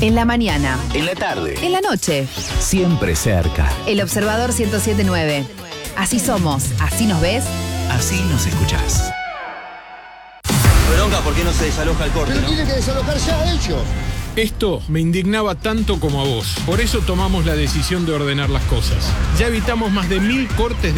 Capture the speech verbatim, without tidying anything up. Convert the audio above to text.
En la mañana. En la tarde. En la noche. Siempre cerca. El Observador ciento siete punto nueve. Así somos, así nos ves. Así nos escuchás. Bronca, ¿por qué no se desaloja el corte? Pero ¿no? tienen que desalojar ya ellos. Esto me indignaba tanto como a vos. Por eso tomamos la decisión de ordenar las cosas. Ya evitamos más de mil cortes de